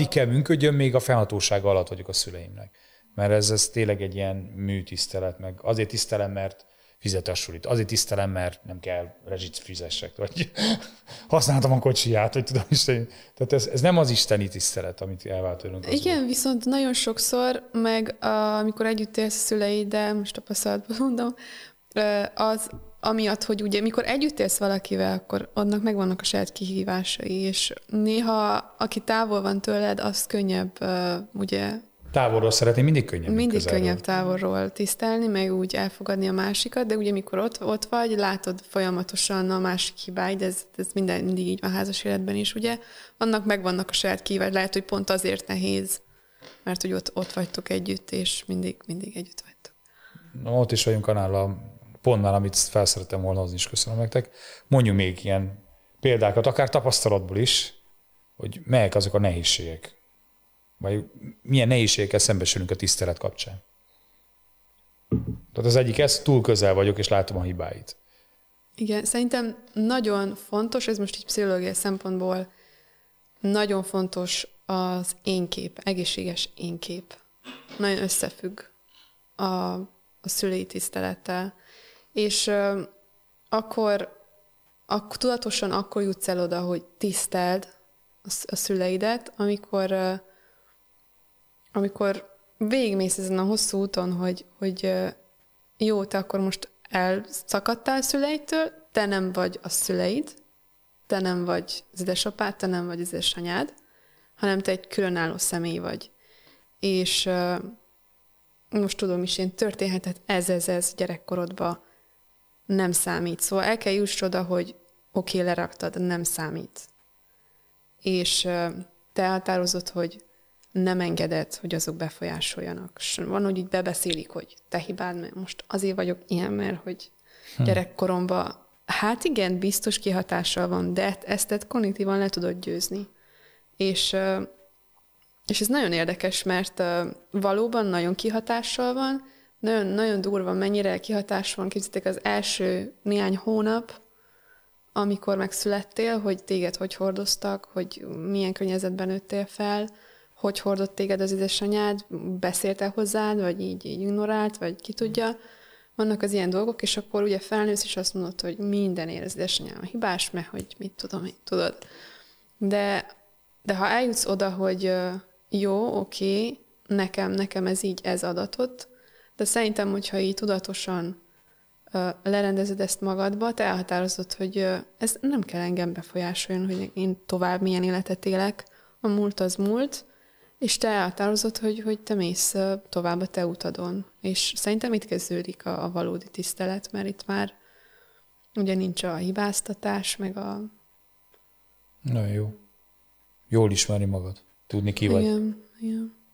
addig kell működjön, még a fennhatósága alatt vagyok a szüleimnek. Mert ez tényleg egy ilyen műtisztelet, meg azért tisztelem, mert fizet a sulit. Azért tisztelem, mert nem kell rezsit fizessek, vagy használtam a kocsiját, hogy tudom is. Tehát ez nem az isteni tisztelet, amit elvált tőlünk. Igen, volt. Viszont nagyon sokszor, meg amikor együtt élsz a szüleiddel, most tapasztalatból mondom, az amiatt, hogy ugye mikor együtt élsz valakivel, akkor annak megvannak a saját kihívásai, és néha aki távol van tőled, az könnyebb, ugye... Távolról szeretném mindig könnyebb. Mindig könnyebb távolról tisztelni, meg úgy elfogadni a másikat, de ugye mikor ott vagy, látod folyamatosan a másik hibáid, ez mindig így van házas életben is, ugye? Annak megvannak a saját kihívásai, lehet, hogy pont azért nehéz, mert hogy ott vagytok együtt, és mindig együtt vagytok. Na, ott is vagyunk annál a pontnál, amit felszerettem volna hozni, is köszönöm nektek. Mondjuk még ilyen példákat, akár tapasztalatból is, hogy melyek azok a nehézségek. Vagy milyen nehézségekkel szembesülünk a tisztelet kapcsán. Tehát az egyik ez, túl közel vagyok, és látom a hibáit. Igen, szerintem nagyon fontos, ez most így pszichológiai szempontból nagyon fontos az énkép, egészséges énkép. Nagyon összefügg a szülői tisztelettel. És akkor tudatosan akkor jutsz el oda, hogy tiszteld a szüleidet, amikor végigmész ezen a hosszú úton, hogy jó, te akkor most elszakadtál szüleidtől, te nem vagy a szüleid, te nem vagy az édesapád, te nem vagy az édesanyád, hanem te egy különálló személy vagy. És most tudom is, én történhetett ez gyerekkorodban nem számít. Szóval el kell juss oda, hogy oké, leraktad, nem számít. És te határozod, hogy nem engeded, hogy azok befolyásoljanak. Van, hogy így bebeszélik, hogy te hibád, mert most azért vagyok ilyen, mert hogy gyerekkoromban, hát igen, biztos kihatással van, de ezt kognitívan le tudod győzni. És ez nagyon érdekes, mert valóban nagyon kihatással van, nagyon, nagyon durva, mennyire kihatás van, képzeljétek az első néhány hónap, amikor megszülettél, hogy téged hogy hordoztak, hogy milyen környezetben nőttél fel, hogy hordott téged az édesanyád, beszélte hozzád, vagy így ignorált, vagy ki tudja. Vannak az ilyen dolgok, és akkor ugye felnősz, és azt mondod, hogy mindenért az édesanyám hibás, mert hogy mit tudom, tudod. De ha eljutsz oda, hogy jó, oké, nekem ez így, ez adatot, de szerintem, hogyha így tudatosan lerendezed ezt magadba, te elhatározod, hogy ez nem kell engem befolyásoljon, hogy én tovább milyen életet élek, a múlt az múlt, és te elhatározod, hogy te mész tovább a te utadon. És szerintem itt kezdődik a valódi tisztelet, mert itt már ugye nincs a hibáztatás, meg a... Nagyon jó. Jól ismerni magad. Tudni ki vagy. Igen.